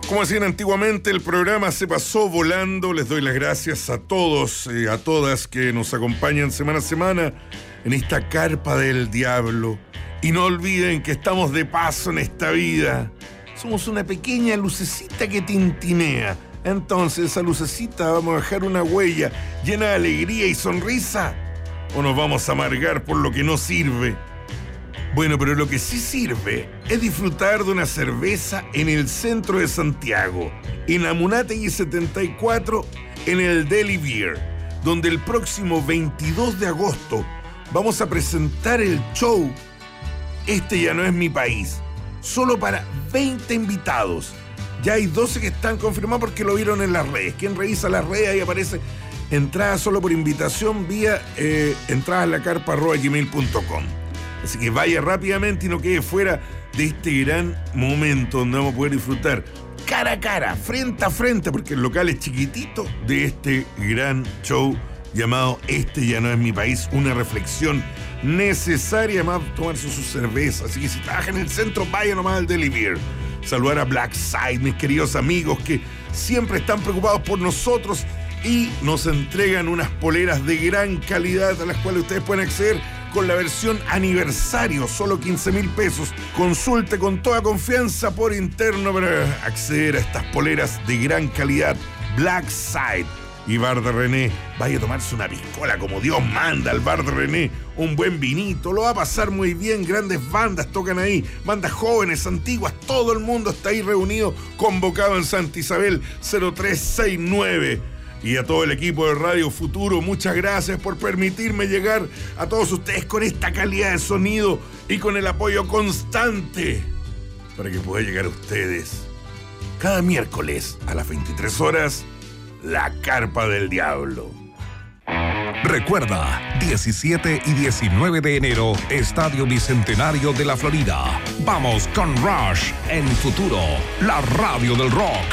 Como hacían antiguamente, el programa se pasó volando. Les doy las gracias a todos y a todas que nos acompañan semana a semana en esta carpa del diablo. Y no olviden que estamos de paso en esta vida. Somos una pequeña lucecita que tintinea. Entonces, esa lucecita vamos a dejar una huella llena de alegría y sonrisa. ¿O nos vamos a amargar por lo que no sirve? Bueno, pero lo que sí sirve es disfrutar de una cerveza en el centro de Santiago, en Amunátegui 74, en el Deli Beer, donde el próximo 22 de agosto vamos a presentar el show Este ya no es mi país, solo para 20 invitados. Ya hay 12 que están confirmados porque lo vieron en las redes. Quien revisa las redes, ahí aparece entrada solo por invitación vía entradaslacarpa@gmail.com. Así que vaya rápidamente y no quede fuera de este gran momento donde vamos a poder disfrutar cara a cara, frente a frente, porque el local es chiquitito, de este gran show llamado Este ya no es mi país. Una reflexión necesaria, más tomarse su cerveza. Así que si trabajan en el centro, vaya nomás al Deli Beer. Saludar a Black Side, mis queridos amigos que siempre están preocupados por nosotros y nos entregan unas poleras de gran calidad a las cuales ustedes pueden acceder con la versión aniversario, solo 15.000 pesos. Consulte con toda confianza por interno para acceder a estas poleras de gran calidad. Black Side y Bar de René. Vaya a tomarse una piscola como Dios manda al Bar de René. Un buen vinito, lo va a pasar muy bien. Grandes bandas tocan ahí, bandas jóvenes, antiguas, todo el mundo está ahí reunido, convocado en Santa Isabel 0369. Y a todo el equipo de Radio Futuro, muchas gracias por permitirme llegar a todos ustedes con esta calidad de sonido y con el apoyo constante para que pueda llegar a ustedes cada miércoles a las 23 horas, La Carpa del Diablo. Recuerda, 17 y 19 de enero, Estadio Bicentenario de la Florida. Vamos con Rush en Futuro, la radio del rock.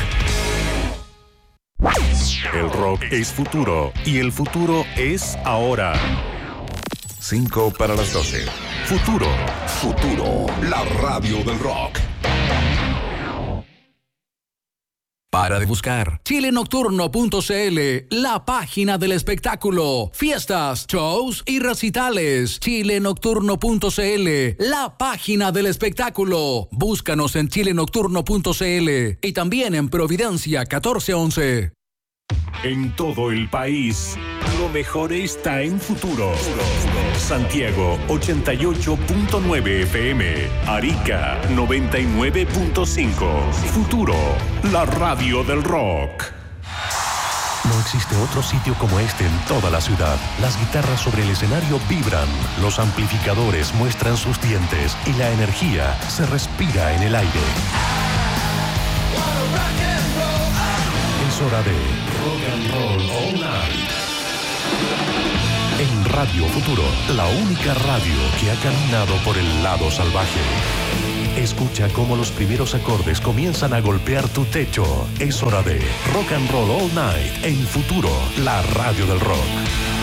El rock es futuro y el futuro es ahora. 5 para las 12. Futuro. Futuro, la radio del rock. Para de buscar chilenocturno.cl, la página del espectáculo. Fiestas, shows y recitales. chilenocturno.cl, la página del espectáculo. Búscanos en chilenocturno.cl y también en Providencia 1411. En todo el país, lo mejor está en Futuro. Santiago 88.9 FM, Arica 99.5. Futuro, la radio del rock. No existe otro sitio como este en toda la ciudad. Las guitarras sobre el escenario vibran, los amplificadores muestran sus dientes y la energía se respira en el aire. Es hora de Rock and Roll All Night. En Radio Futuro, la única radio que ha caminado por el lado salvaje. Escucha cómo los primeros acordes comienzan a golpear tu techo. Es hora de Rock and Roll All Night en Futuro, la radio del rock.